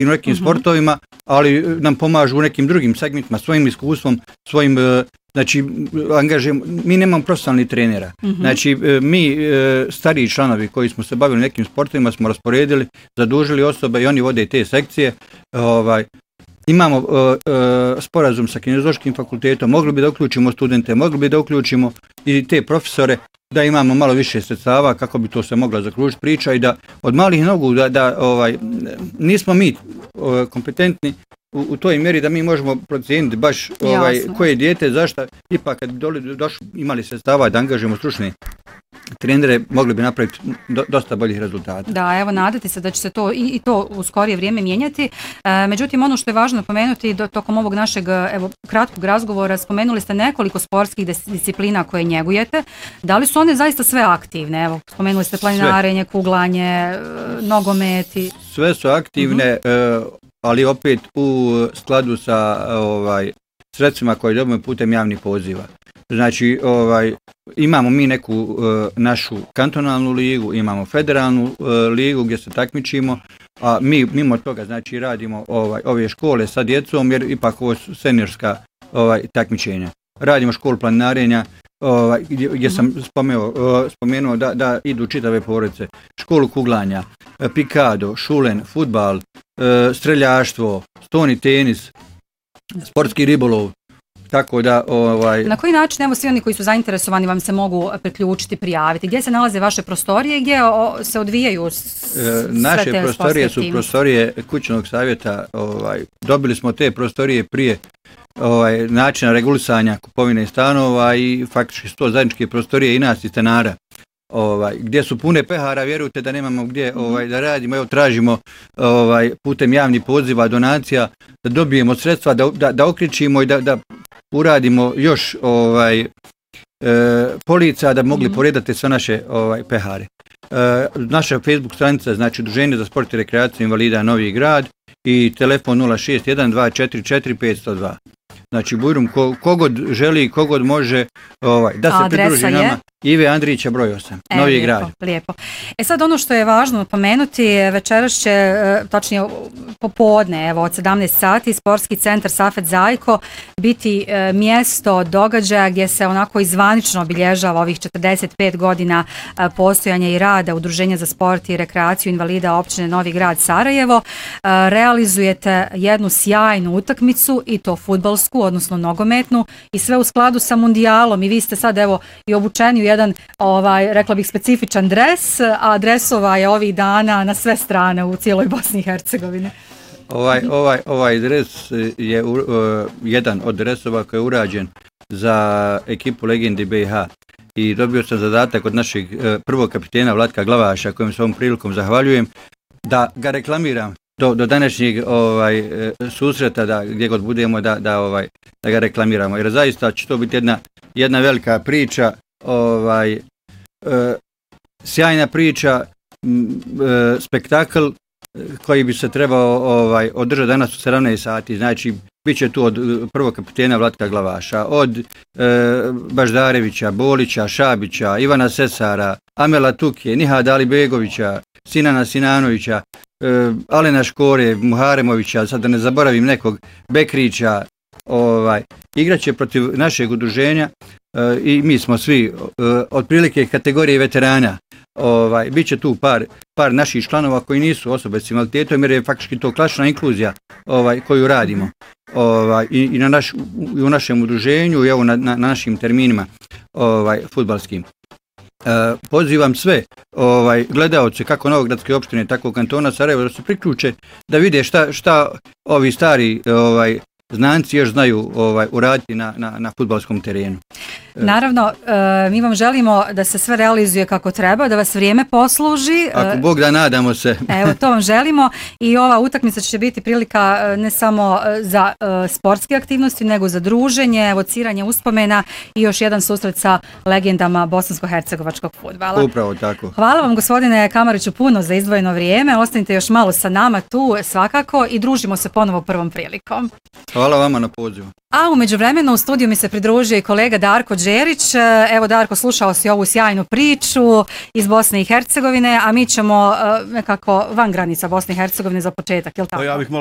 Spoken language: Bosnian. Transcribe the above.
i u nekim sportovima, ali nam pomažu u nekim drugim segmentima, svojim iskustvom, svojim, znači, mi nemamo profesionalnih trenera. Znači, mi stariji članovi koji smo se bavili nekim sportovima smo rasporedili, zadužili osobe i oni vode te sekcije. Imamo sporazum sa Kineziološkim fakultetom, mogli bi da uključimo studente, mogli bi da uključimo i te profesore, da imamo malo više sredstava kako bi to se mogla zaključiti priča i da od malih nogu nismo mi kompetentni u toj mjeri da mi možemo procijeniti baš koje dijete, zašto, ipak kad bi imali sredstava da angažujemo stručne trenere, mogli bi napraviti dosta boljih rezultata. Da, evo nadati se da će se to i to u skorije vrijeme mijenjati. Međutim, ono što je važno napomenuti tokom ovog našeg kratkog razgovora, spomenuli ste nekoliko sportskih disciplina koje njegujete. Da li su one zaista sve aktivne? Evo, spomenuli ste planinarenje, kuglanje, nogometi. Sve su aktivne, ali opet u skladu sa sredstvima koje dobijemo putem javnih poziva. Znači, imamo mi neku našu kantonalnu ligu, imamo federalnu ligu gdje se takmičimo, a mi mimo toga znači radimo ove škole sa djecom, jer ipak ovo su seniorska takmičenja. Radimo školu planinarenja, gdje sam spomenuo da idu čitave porodice, školu kuglanja, pikado, šulen, fudbal, streljaštvo, stoni tenis, sportski ribolov. Tako da, Na koji način, evo, svi oni koji su zainteresovani vam se mogu priključiti, prijaviti? Gdje se nalaze vaše prostorije i gdje se odvijaju sve naše te prostorije su prostorije kućnog savjeta. Dobili smo te prostorije prije načina regulisanja kupovine stanova i faktički su to zajedničke prostorije i nas i stanara. Gdje su pune pehara, vjerujte da nemamo gdje da radimo, evo tražimo putem javnih poziva, donacija, da dobijemo sredstva, da okričimo i da uradimo još polica da bi mogli poredati sve naše pehare. Naša Facebook stranica, znači Udruženje za sport i rekreaciju invalida Novi Grad i telefon 061 244 502. Znači, Bujrum, kogod želi, kogod može da se pridruži nama. Ive Andrića, broj 8, Novi Grad. Lijepo. Sad ono što je važno pomenuti, večeras će, tačnije popodne, evo od 17 sati, Sportski centar Safet Zajko biti mjesto događaja gdje se onako izvanično obilježava ovih 45 godina postojanja i rada Udruženja za sport i rekreaciju invalida općine Novi Grad Sarajevo. Realizujete jednu sjajnu utakmicu i to fudbalsku, odnosno nogometnu, i sve u skladu sa mundijalom, i vi ste sad evo i obučeni u jedan, rekla bih, specifičan dres, a dresova je ovih dana na sve strane u cijeloj Bosni i Hercegovini. Ovaj dres je jedan od dresova koji je urađen za ekipu Legendi BiH i dobio sam zadatak od našeg prvog kapitena Vlatka Glavaša, kojem se ovom prilikom zahvaljujem, da ga reklamiram do današnjeg susreta, gdje god budemo, da ga reklamiramo, jer zaista će to biti jedna velika priča, sjajna priča, spektakl koji bi se trebao održati danas u 17 sati. Znači, bit će tu od prvog kapitena Vlatka Glavaša, od Baždarevića, Bolića, Šabića, Ivana Sesara, Amela Tukije, Nihada Alibegovića, Sinana Sinanovića, Alena Škore, Muharemovića, sad da ne zaboravim nekog, Bekrića. Igraće protiv našeg udruženja i mi smo svi otprilike kategorije veterana. Biće tu par naših članova koji nisu osobe s invaliditetom, jer je faktički to klasična inkluzija koju radimo i u našem udruženju i evo na našim terminima fudbalskim. Pozivam sve gledaoce kako Novogradske opštine, tako kantona Sarajevo da se priključe, da vide šta ovi stari znanci još znaju uraditi na fudbalskom terenu. Naravno, mi vam želimo da se sve realizuje kako treba, da vas vrijeme posluži. Ako Bog da, nadamo se. Evo, to vam želimo i ova utakmica će biti prilika ne samo za sportske aktivnosti, nego za druženje, evociranje uspomena i još jedan susret sa legendama bosansko-hercegovačkog fudbala. Upravo tako. Hvala vam, gospodine Kamariću, puno za izdvojeno vrijeme. Ostanite još malo sa nama tu svakako i družimo se ponovo prvom prilikom. Hvala vama na pozivu. A u međuvremenu u studiju mi se pridružio i kolega Darko Đerić. Evo Darko, slušao si ovu sjajnu priču iz Bosne i Hercegovine, a mi ćemo nekako van granica Bosne i Hercegovine za početak, je li tako?